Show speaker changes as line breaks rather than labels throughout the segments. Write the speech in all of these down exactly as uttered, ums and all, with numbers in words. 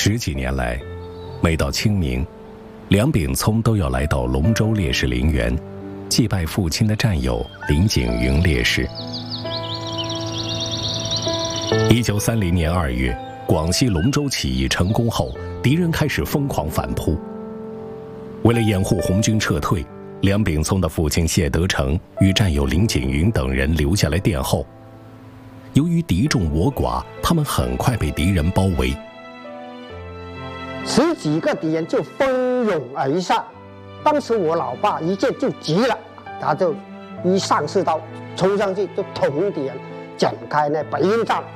十几年来，每到清明，梁秉聪都要来到龙州烈士陵园，祭拜父亲的战友林景云烈士。一九三零年二月，广西龙州起义成功后，敌人开始疯狂反扑。为了掩护红军撤退，梁秉聪的父亲谢德成与战友林景云等人留下来殿后。由于敌众我寡，他们很快被敌人包围。
十几个敌人就蜂拥而上，当时我老爸一见就急了，他就一上刺刀冲上去就捅敌人，展开那白鹰战。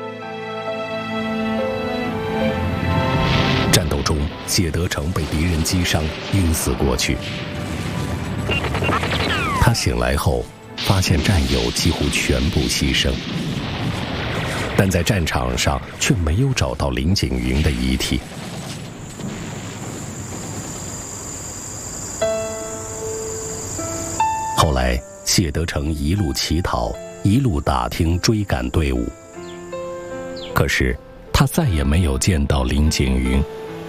战斗中，谢德成被敌人击伤，晕死过去。他醒来后，发现战友几乎全部牺牲，但在战场上却没有找到林景云的遗体。后来，谢德成一路乞讨，一路打听追赶队伍，可是他再也没有见到林景云。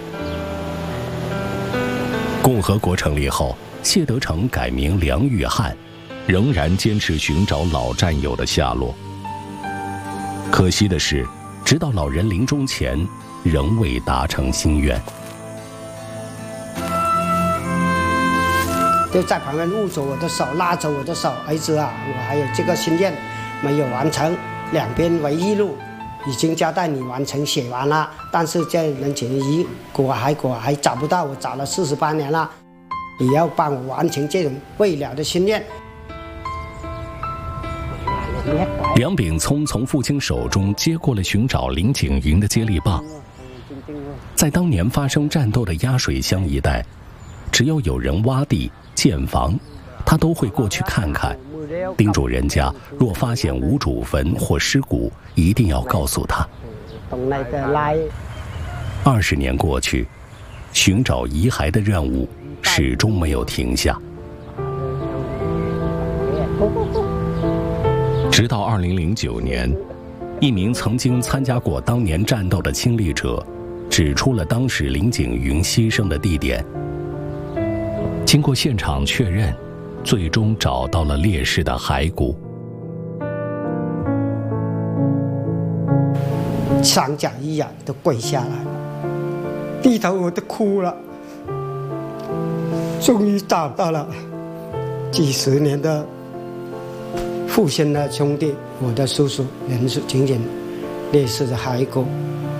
共和国成立后，谢德成改名梁玉汉，仍然坚持寻找老战友的下落。可惜的是，直到老人临终前，仍未达成心愿。
就在旁边握着我的手，拉着我的手，儿子啊，我还有这个心愿没有完成，两边为一路已经交代你完成写完了，但是这人情一果还果还找不到，我找了四十八年了，你要帮我完成这种未了的心愿。
梁秉聪从父亲手中接过了寻找林景云的接力棒。在当年发生战斗的鸭水乡一带，只要有人挖地建房，他都会过去看看，叮嘱人家若发现无主坟或尸骨，一定要告诉他。二十年过去，寻找遗骸的任务始终没有停下。直到二零零九年，一名曾经参加过当年战斗的亲历者，指出了当时林景云牺牲的地点。经过现场确认，最终找到了烈士的骸骨。
双脚一软都跪下来了，低头我都哭了。终于找到了几十年的父亲的兄弟，我的叔叔任景云烈士的骸骨。